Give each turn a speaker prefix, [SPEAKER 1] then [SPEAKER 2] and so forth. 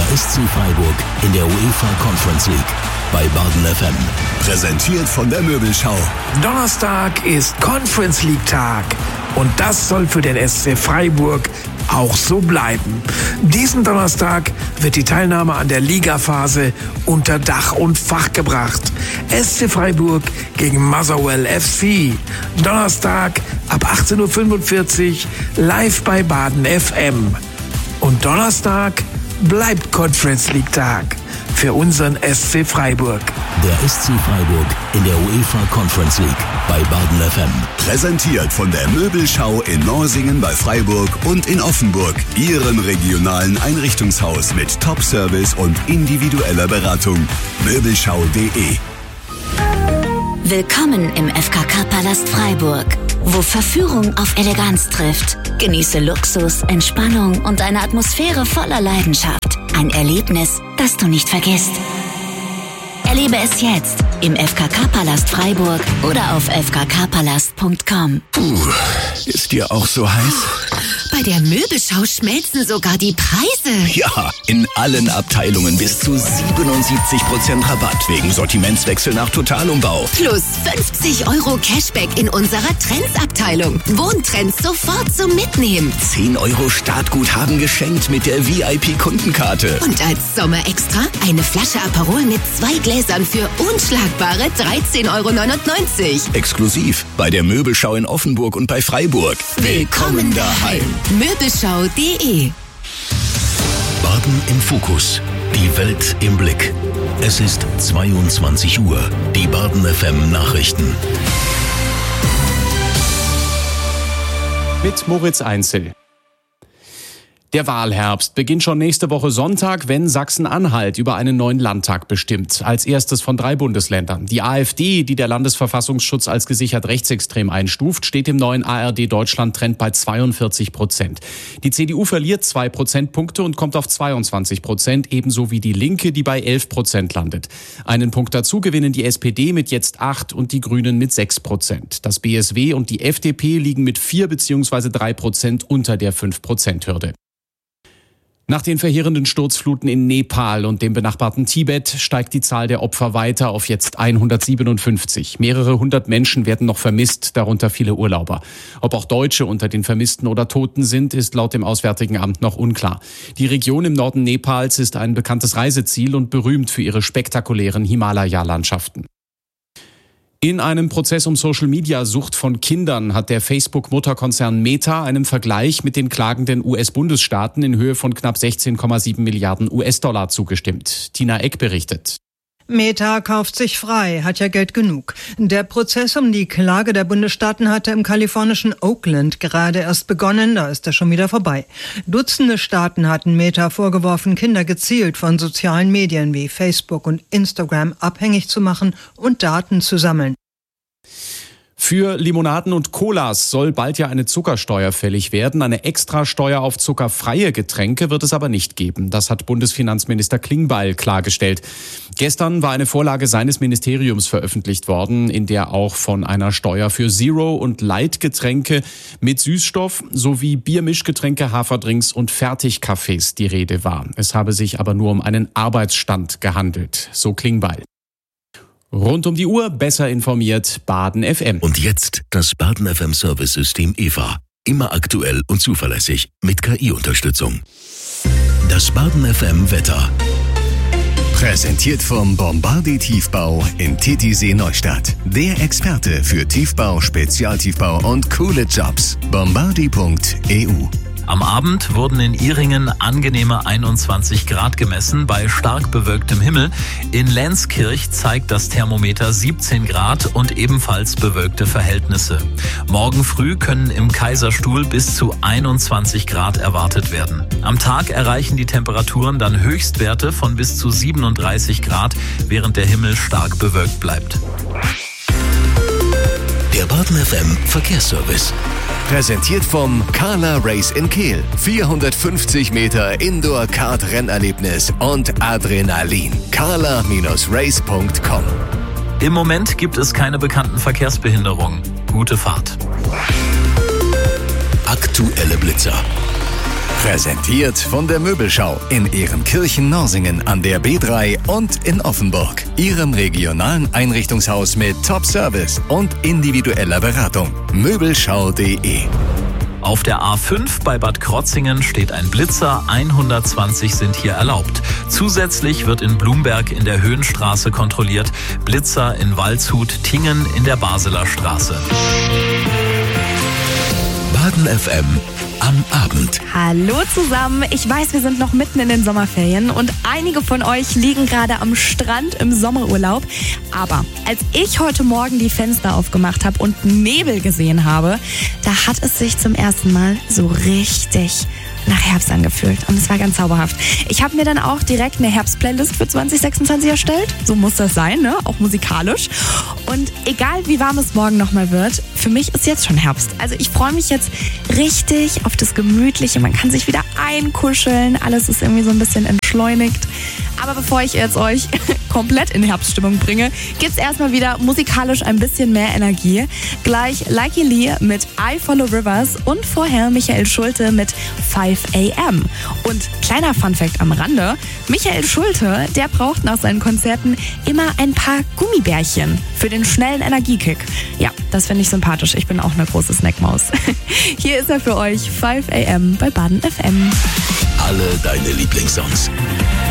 [SPEAKER 1] SC Freiburg in der UEFA Conference League bei Baden FM. Präsentiert von der Möbelschau.
[SPEAKER 2] Donnerstag ist Conference League Tag und das soll für den SC Freiburg auch so bleiben. Diesen Donnerstag wird die Teilnahme an der Ligaphase unter Dach und Fach gebracht. SC Freiburg gegen Motherwell FC. Donnerstag ab 18:45 Uhr live bei Baden FM. Und Donnerstag bleibt Conference League Tag für unseren SC Freiburg.
[SPEAKER 1] Der SC Freiburg in der UEFA Conference League bei Baden FM.
[SPEAKER 3] Präsentiert von der Möbelschau in Norsingen bei Freiburg und in Offenburg. Ihrem regionalen Einrichtungshaus mit Top-Service und individueller Beratung. Möbelschau.de.
[SPEAKER 4] Willkommen im FKK-Palast Freiburg, wo Verführung auf Eleganz trifft. Genieße Luxus, Entspannung und eine Atmosphäre voller Leidenschaft. Ein Erlebnis, das du nicht vergisst. Erlebe es jetzt im FKK-Palast Freiburg oder auf fkkpalast.com.
[SPEAKER 3] Ist dir auch so heiß?
[SPEAKER 5] Bei der Möbelschau schmelzen sogar die Preise.
[SPEAKER 3] Ja, in allen Abteilungen bis zu 77% Rabatt wegen Sortimentswechsel nach Totalumbau.
[SPEAKER 5] Plus 50 € Cashback in unserer Trends-Abteilung. Wohntrends sofort zum Mitnehmen.
[SPEAKER 3] 10 € Startguthaben geschenkt mit der VIP-Kundenkarte.
[SPEAKER 5] Und als Sommerextra eine Flasche Aperol mit 2 Gläsern für unschlagbare 13,99 €.
[SPEAKER 3] Exklusiv bei der Möbelschau in Offenburg und bei Freiburg. Willkommen daheim.
[SPEAKER 5] Möbelschau.de.
[SPEAKER 1] Baden im Fokus. Die Welt im Blick. Es ist 22 Uhr. Die Baden FM Nachrichten.
[SPEAKER 6] Mit Moritz Einzel. Der Wahlherbst beginnt schon nächste Woche Sonntag, wenn Sachsen-Anhalt über einen neuen Landtag bestimmt. Als erstes von 3 Bundesländern. Die AfD, die der Landesverfassungsschutz als gesichert rechtsextrem einstuft, steht im neuen ARD-Deutschland-Trend bei 42%. Die CDU verliert 2 Prozentpunkte und kommt auf 22%, ebenso wie die Linke, die bei 11% landet. Einen Punkt dazu gewinnen die SPD mit jetzt 8 und die Grünen mit 6%. Das BSW und die FDP liegen mit 4 bzw. 3% unter der 5%-Hürde. Nach den verheerenden Sturzfluten in Nepal und dem benachbarten Tibet steigt die Zahl der Opfer weiter auf jetzt 157. Mehrere hundert Menschen werden noch vermisst, darunter viele Urlauber. Ob auch Deutsche unter den Vermissten oder Toten sind, ist laut dem Auswärtigen Amt noch unklar. Die Region im Norden Nepals ist ein bekanntes Reiseziel und berühmt für ihre spektakulären Himalaya-Landschaften. In einem Prozess um Social-Media-Sucht von Kindern hat der Facebook-Mutterkonzern Meta einem Vergleich mit den klagenden US-Bundesstaaten in Höhe von knapp 16,7 Milliarden US-Dollar zugestimmt. Tina Eck berichtet.
[SPEAKER 7] Meta kauft sich frei, hat ja Geld genug. Der Prozess um die Klage der Bundesstaaten hatte im kalifornischen Oakland gerade erst begonnen, da ist er schon wieder vorbei. Dutzende Staaten hatten Meta vorgeworfen, Kinder gezielt von sozialen Medien wie Facebook und Instagram abhängig zu machen und Daten zu sammeln.
[SPEAKER 6] Für Limonaden und Colas soll bald ja eine Zuckersteuer fällig werden. Eine Extrasteuer auf zuckerfreie Getränke wird es aber nicht geben. Das hat Bundesfinanzminister Klingbeil klargestellt. Gestern war eine Vorlage seines Ministeriums veröffentlicht worden, in der auch von einer Steuer für Zero- und Light-Getränke mit Süßstoff sowie Biermischgetränke, Haferdrinks und Fertigkaffees die Rede war. Es habe sich aber nur um einen Arbeitsstand gehandelt, so Klingbeil. Rund um die Uhr besser informiert Baden FM.
[SPEAKER 1] Und jetzt das Baden FM Service-System EVA. Immer aktuell und zuverlässig mit KI-Unterstützung. Das Baden FM Wetter.
[SPEAKER 3] Präsentiert vom Bombardier Tiefbau in Titisee Neustadt. Der Experte für Tiefbau, Spezialtiefbau und coole Jobs. Bombardier.eu.
[SPEAKER 8] Am Abend wurden in Ihringen angenehme 21 Grad gemessen bei stark bewölktem Himmel. In Lenzkirch zeigt das Thermometer 17 Grad und ebenfalls bewölkte Verhältnisse. Morgen früh können im Kaiserstuhl bis zu 21 Grad erwartet werden. Am Tag erreichen die Temperaturen dann Höchstwerte von bis zu 37 Grad, während der Himmel stark bewölkt bleibt.
[SPEAKER 1] Der Baden FM Verkehrsservice.
[SPEAKER 3] Präsentiert vom Carla Race in Kehl. 450 Meter Indoor-Kart-Rennerlebnis und Adrenalin. carla-race.com.
[SPEAKER 8] Im Moment gibt es keine bekannten Verkehrsbehinderungen. Gute Fahrt.
[SPEAKER 1] Aktuelle Blitzer.
[SPEAKER 9] Präsentiert von der Möbelschau in Ehrenkirchen-Norsingen an der B3 und in Offenburg. Ihrem regionalen Einrichtungshaus mit Top-Service und individueller Beratung. Möbelschau.de.
[SPEAKER 8] Auf der A5 bei Bad Krotzingen steht ein Blitzer, 120 sind hier erlaubt. Zusätzlich wird in Blumberg in der Höhenstraße kontrolliert, Blitzer in Waldshut-Tingen in der Baseler Straße.
[SPEAKER 1] Baden FM am Abend.
[SPEAKER 10] Hallo zusammen, ich weiß, wir sind noch mitten in den Sommerferien und einige von euch liegen gerade am Strand im Sommerurlaub. Aber als ich heute Morgen die Fenster aufgemacht habe und Nebel gesehen habe, da hat es sich zum ersten Mal so richtig nach Herbst angefühlt und es war ganz zauberhaft. Ich habe mir dann auch direkt eine Herbstplaylist für 2026 erstellt. So muss das sein, ne? Auch musikalisch. Und egal wie warm es morgen nochmal wird, für mich ist jetzt schon Herbst. Also ich freue mich jetzt richtig auf das Gemütliche. Man kann sich wieder einkuscheln. Alles ist irgendwie so ein bisschen entschleunigt. Aber bevor ich jetzt euch komplett in Herbststimmung bringe, gibt's erstmal wieder musikalisch ein bisschen mehr Energie. Gleich Likey Lee mit I Follow Rivers und vorher Michael Schulte mit 5 AM. Und kleiner Funfact am Rande, Michael Schulte, der braucht nach seinen Konzerten immer ein paar Gummibärchen für den schnellen Energiekick. Ja, das finde ich sympathisch. Ich bin auch eine große Snackmaus. Hier ist er für euch, 5 AM bei Baden FM.
[SPEAKER 1] Alle deine Lieblingssongs.